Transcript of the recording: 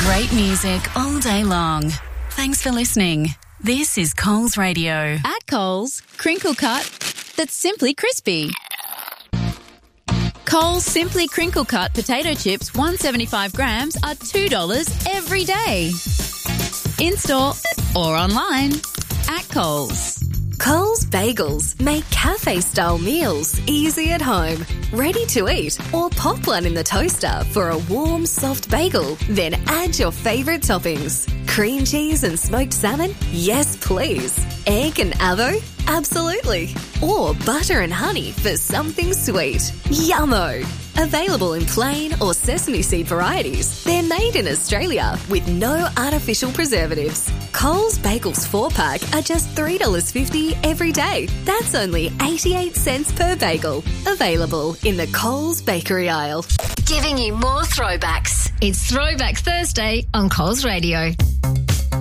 Great music all day long. Thanks for listening. This is Coles Radio. At Coles, crinkle cut that's simply crispy. Coles Simply Crinkle Cut potato chips, 175 grams, are $2 every day. In-store or online. At Coles. Coles Bagels make cafe-style meals easy at home, ready to eat, or pop one in the toaster for a warm, soft bagel. Then add your favourite toppings. Cream cheese and smoked salmon? Yes, please. Egg and avo? Absolutely. Or butter and honey for something sweet. Yummo! Available in plain or sesame seed varieties. They're made in Australia with no artificial preservatives. Coles Bagels 4-pack are just $3.50 every day. That's only 88 cents per bagel. Available in the Coles bakery aisle. Giving you more throwbacks. It's Throwback Thursday on Coles Radio.